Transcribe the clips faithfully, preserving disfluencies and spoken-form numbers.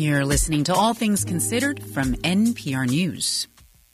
You're listening to All Things Considered from N P R News.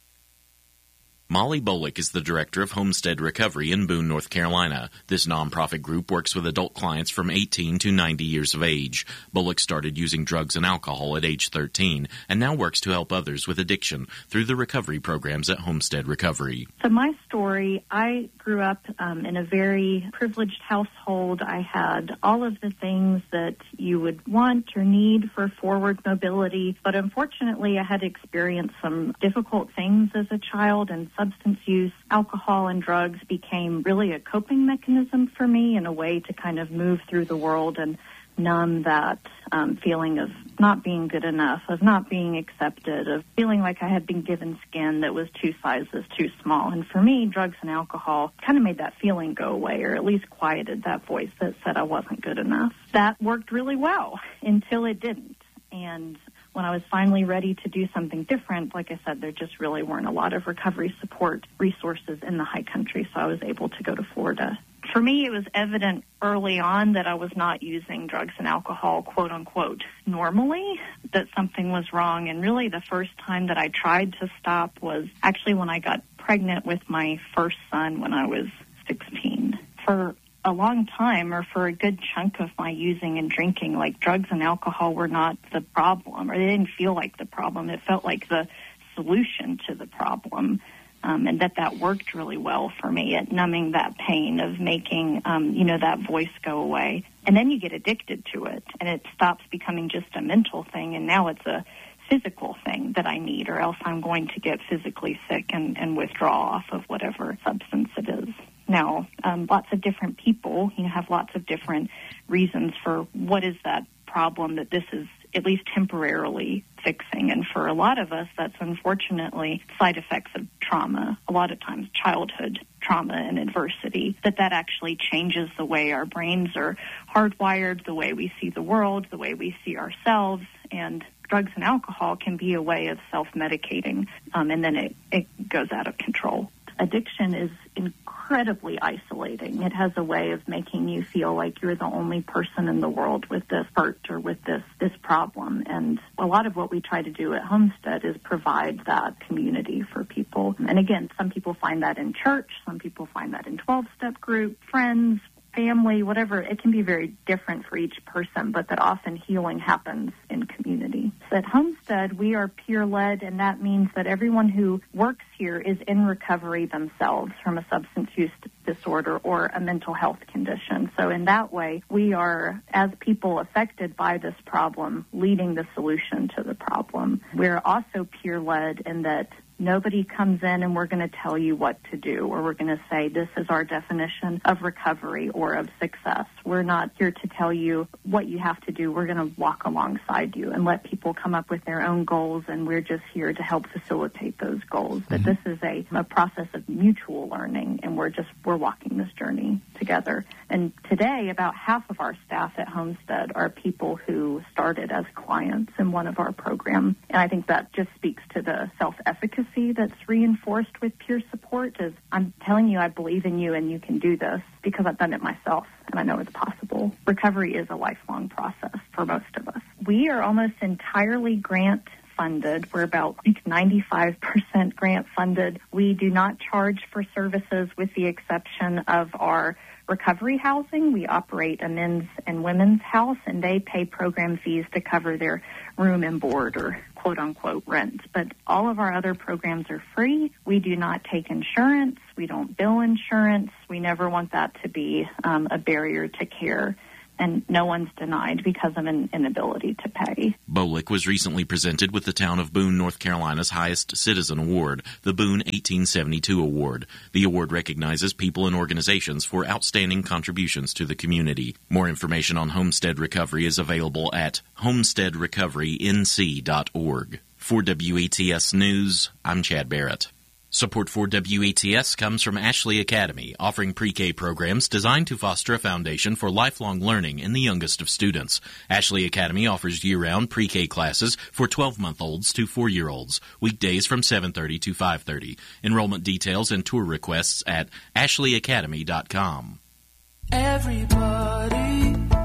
Molly Bolick is the director of Homestead Recovery in Boone, North Carolina. This nonprofit group works with adult clients from eighteen to ninety years of age. Bolick started using drugs and alcohol at age thirteen and now works to help others with addiction through the recovery programs at Homestead Recovery. So my story, I grew up um, in a very privileged household. I had all of the things that you would want or need for forward mobility, but unfortunately I had experienced some difficult things as a child, and substance use, alcohol, and drugs became really a coping mechanism for me and a way to kind of move through the world and numb that um, feeling of not being good enough, of not being accepted, of feeling like I had been given skin that was two sizes too small. And for me, drugs and alcohol kind of made that feeling go away, or at least quieted that voice that said I wasn't good enough. That worked really well until it didn't. And when I was finally ready to do something different, like I said, there just really weren't a lot of recovery support resources in the high country, so I was able to go to Florida. For me, it was evident early on that I was not using drugs and alcohol, quote unquote, normally, that something was wrong. And really the first time that I tried to stop was actually when I got pregnant with my first son when I was sixteen. For a long time, or for a good chunk of my using and drinking, like drugs and alcohol were not the problem, or they didn't feel like the problem. It felt like the solution to the problem, um, and that that worked really well for me at numbing that pain of making, um, you know, that voice go away. And then you get addicted to it, and it stops becoming just a mental thing, and now it's a physical thing that I need, or else I'm going to get physically sick and, and withdraw off of whatever substance it is. Now, um, lots of different people, you know, have lots of different reasons for what is that problem that this is at least temporarily fixing. And for a lot of us, that's unfortunately side effects of trauma, a lot of times childhood trauma and adversity, that that actually changes the way our brains are hardwired, the way we see the world, the way we see ourselves. And drugs and alcohol can be a way of self-medicating, um, and then it, it goes out of control. Addiction is incredibly isolating. It has a way of making you feel like you're the only person in the world with this hurt or with this, this problem. And a lot of what we try to do at Homestead is provide that community for people. And again, some people find that in church, some people find that in twelve-step group, friends, family, whatever. It can be very different for each person, but that often healing happens in community. So at Homestead, we are peer-led, and that means that everyone who works here is in recovery themselves from a substance use disorder or a mental health condition. So in that way, we are, as people affected by this problem, leading the solution to the problem. We're also peer-led in that nobody comes in and we're going to tell you what to do, or we're going to say this is our definition of recovery or of success. We're not here to tell you what you have to do. We're going to walk alongside you and let people come up with their own goals, and we're just here to help facilitate those goals. But this is a, a process of mutual learning, and we're just we're walking this journey together. And today, about half of our staff at Homestead are people who started as clients in one of our programs, and I think that just speaks to the self-efficacy that's reinforced with peer support. Is I'm telling you I believe in you and you can do this because I've done it myself and I know it's possible. Recovery is a lifelong process for most of us. We are almost entirely grant funded. We're about I think ninety-five percent grant funded. We do not charge for services with the exception of our recovery housing. We operate a men's and women's house, and they pay program fees to cover their room and board, or quote-unquote rent. But all of our other programs are free. We do not take insurance. We don't bill insurance. We never want that to be um, a barrier to care. And no one's denied because of an inability to pay. Bolick was recently presented with the town of Boone, North Carolina's highest citizen award, the Boone eighteen seventy-two Award. The award recognizes people and organizations for outstanding contributions to the community. More information on Homestead Recovery is available at homestead recovery n c dot org. For W A T S News, I'm Chad Barrett. Support for W A T S comes from Ashley Academy, offering pre-K programs designed to foster a foundation for lifelong learning in the youngest of students. Ashley Academy offers year-round pre-K classes for twelve-month-olds to four-year-olds, weekdays from seven thirty to five thirty. Enrollment details and tour requests at ashley academy dot com. Everybody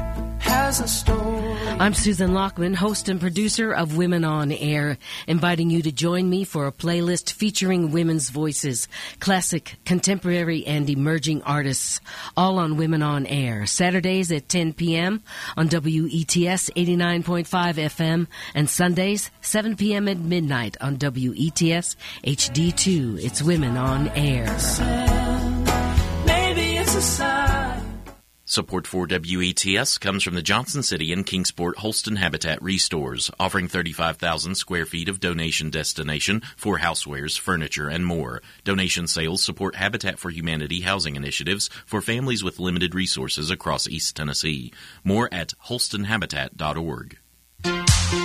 has a story. I'm Susan Lockman, host and producer of Women on Air, inviting you to join me for a playlist featuring women's voices, classic, contemporary, and emerging artists, all on Women on Air, Saturdays at ten p.m. on W E T S eighty-nine point five F M, and Sundays, seven p.m. at midnight on W E T S H D two. It's Women on Air. Maybe it's a sign. Support for W E T S comes from the Johnson City and Kingsport Holston Habitat Restores, offering thirty-five thousand square feet of donation destination for housewares, furniture, and more. Donation sales support Habitat for Humanity housing initiatives for families with limited resources across East Tennessee. More at holston habitat dot org.